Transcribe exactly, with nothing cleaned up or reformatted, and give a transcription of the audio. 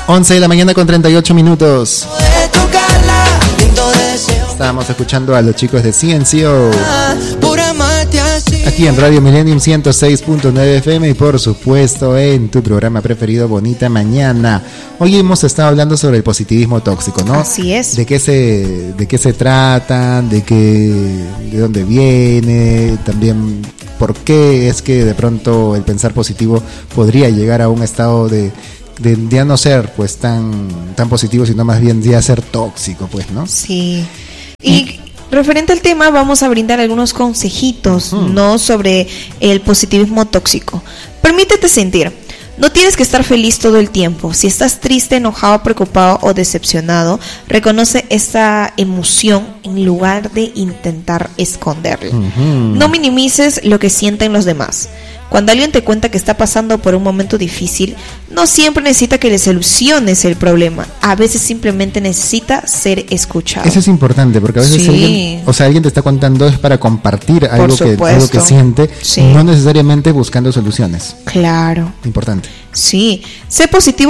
once de la mañana con treinta y ocho minutos. Estábamos escuchando a los chicos de C N C O aquí en Radio Millennium ciento seis punto nueve F M y por supuesto en tu programa preferido Bonita Mañana. Hoy hemos estado hablando sobre el positivismo tóxico, ¿no? Así es. De qué se, de qué se trata, de qué, de dónde viene, también por qué es que de pronto el pensar positivo podría llegar a un estado de de ya no ser pues tan tan positivo, sino más bien ya ser tóxico, pues, ¿no? Sí. Y referente al tema, vamos a brindar algunos consejitos, uh-huh. ¿no? Sobre el positivismo tóxico. Permítete sentir. No tienes que estar feliz todo el tiempo. Si estás triste, enojado, preocupado o decepcionado, reconoce esta emoción en lugar de intentar esconderla. Uh-huh. No minimices lo que sienten los demás. Cuando alguien te cuenta que está pasando por un momento difícil, no siempre necesita que le soluciones el problema. A veces simplemente necesita ser escuchado. Eso es importante, porque a veces sí. alguien, o sea, alguien te está contando es para compartir algo que, algo que siente, sí. no necesariamente buscando soluciones. Claro. Importante. Sí. Sé positivo